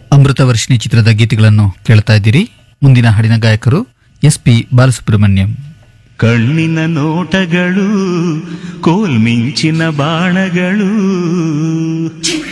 ಅಮೃತವರ್ಷಿಣಿ ಚಿತ್ರದ ಗೀತೆಗಳನ್ನು ಕೇಳ್ತಾ ಇದ್ದೀರಿ. ಮುಂದಿನ ಹಾಡಿನ ಗಾಯಕರು SP ಬಾಲಸುಬ್ರಹ್ಮಣ್ಯಂ. ಕಣ್ಣಿನ ನೋಟಗಳು ಕೋಲ್ಮಿಂಚಿನ ಬಾಣಗಳು